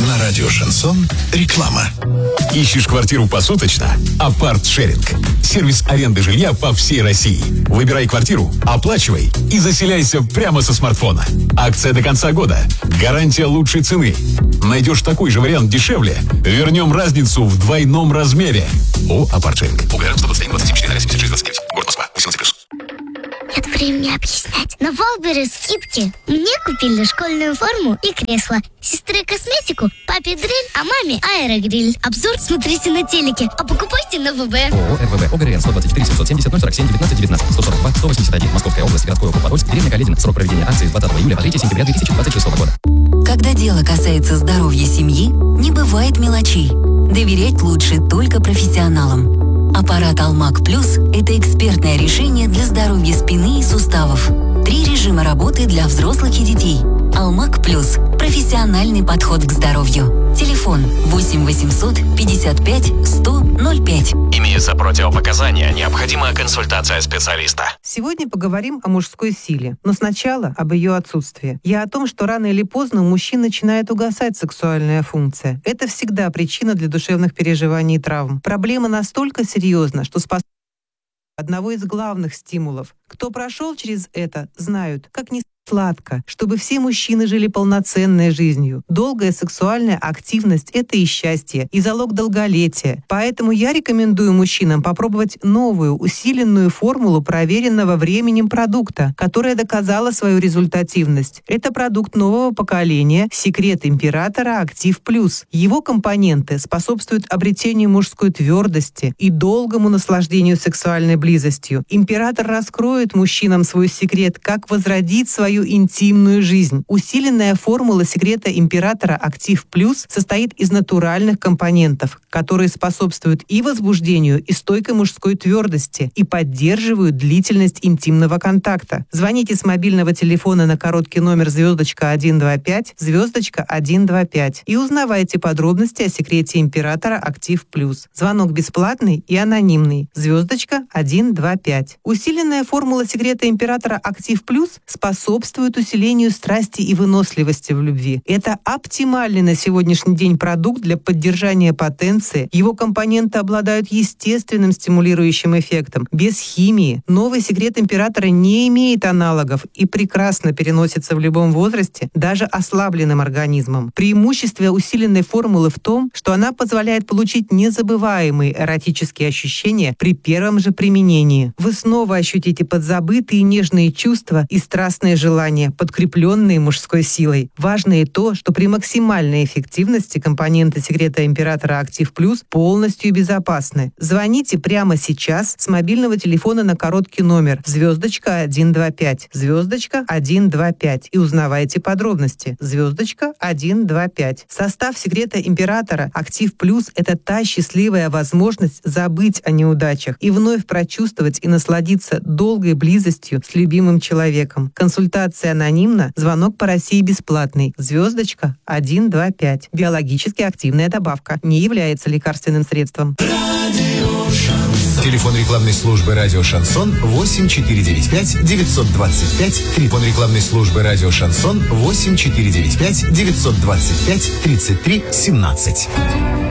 На радио «Шансон» реклама. Ищешь квартиру посуточно? Апарт-шеринг. Сервис аренды жилья по всей России. Выбирай квартиру, оплачивай и заселяйся прямо со смартфона. Акция до конца года. Гарантия лучшей цены. Найдешь такой же вариант дешевле? Вернем разницу в двойном размере. О, апарт-шеринг. УГР 121-24-76-29. Город Москва. 18+. Нет времени объяснять. На Валбере скидки. Мне купили школьную форму и кресло. Сестре косметику, папе дрель, а маме аэрогриль. Обзор смотрите на телеке, а покупайте на ВБ. ООО РВБ. ОГРН 124 770 047 19 19 142 181. Московская область, городской округ Подольск, деревня Каледин. Срок проведения акции с 20 июля по 3 сентября 2026 года. Когда дело касается здоровья семьи, не бывает мелочей. Доверять лучше только профессионалам. Аппарат Алмаг Плюс – это экспертное решение для здоровья спины и суставов. 3 режима работы для взрослых и детей. Алмаг Плюс – профессиональный подход к здоровью. Телефон 8 800 55 100 05. Имеются противопоказания, необходима консультация специалиста. Сегодня поговорим о мужской силе, но сначала об ее отсутствии. Я о том, что рано или поздно у мужчин начинает угасать сексуальная функция. Это всегда причина для душевных переживаний и травм. Проблема настолько серьезна, что спасает одного из главных стимулов. Кто прошел через это, знают, как не сладко, чтобы все мужчины жили полноценной жизнью. Долгая сексуальная активность – это и счастье, и залог долголетия. Поэтому я рекомендую мужчинам попробовать новую, усиленную формулу проверенного временем продукта, которая доказала свою результативность. Это продукт нового поколения «Секрет императора Актив Плюс». Его компоненты способствуют обретению мужской твердости и долгому наслаждению сексуальной близостью. Император раскроет мужчинам свой секрет, как возродить свою интимную жизнь. Усиленная формула секрета императора Актив Плюс состоит из натуральных компонентов, которые способствуют и возбуждению, и стойкой мужской твердости, и поддерживают длительность интимного контакта. Звоните с мобильного телефона на короткий номер *125, *125 и узнавайте подробности о секрете императора Актив Плюс. Звонок бесплатный и анонимный. *125. Усиленная формула секрета императора Актив Плюс способствует усилению страсти и выносливости в любви. Это оптимальный на сегодняшний день продукт для поддержания потенции. Его компоненты обладают естественным стимулирующим эффектом. Без химии. Новый секрет императора не имеет аналогов и прекрасно переносится в любом возрасте, даже ослабленным организмом. Преимущество усиленной формулы в том, что она позволяет получить незабываемые эротические ощущения при первом же применении. Вы снова ощутите подзабытые нежные чувства и страстные желания, подкрепленные мужской силой. Важно и то, что при максимальной эффективности компоненты секрета императора Актив Плюс полностью безопасны. Звоните прямо сейчас с мобильного телефона на короткий номер *125, *125 и узнавайте подробности. *125. Состав секрета императора Актив Плюс – это та счастливая возможность забыть о неудачах и вновь прочувствовать и насладиться долгой близостью с любимым человеком. Консультация анонимна, звонок по России бесплатный. *125. Биологически активная добавка. Не является лекарственным средством. Телефон рекламной службы «Радио Шансон» 8495 925 3. Телефон рекламной службы «Радио Шансон» 8495 925 33 17.